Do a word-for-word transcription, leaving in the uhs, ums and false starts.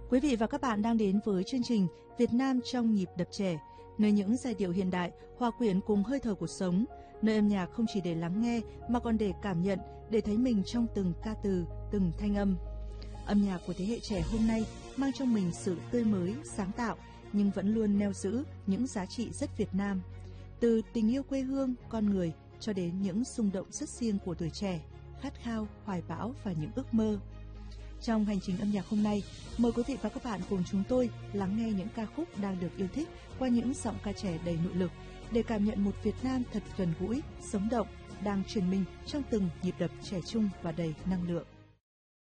Quý vị và các bạn đang đến với chương trình Việt Nam trong nhịp đập trẻ, nơi những giai điệu hiện đại hòa quyện cùng hơi thở cuộc sống, nơi âm nhạc không chỉ để lắng nghe mà còn để cảm nhận, để thấy mình trong từng ca từ, từng thanh âm. Âm nhạc của thế hệ trẻ hôm nay mang trong mình sự tươi mới, sáng tạo, nhưng vẫn luôn neo giữ những giá trị rất Việt Nam. Từ tình yêu quê hương, con người cho đến những xung động rất riêng của tuổi trẻ, khát khao, hoài bão và những ước mơ. Trong hành trình âm nhạc hôm nay, mời quý vị và các bạn cùng chúng tôi lắng nghe những ca khúc đang được yêu thích qua những giọng ca trẻ đầy nội lực để cảm nhận một Việt Nam thật gần gũi, sống động, đang truyền mình trong từng nhịp đập trẻ trung và đầy năng lượng.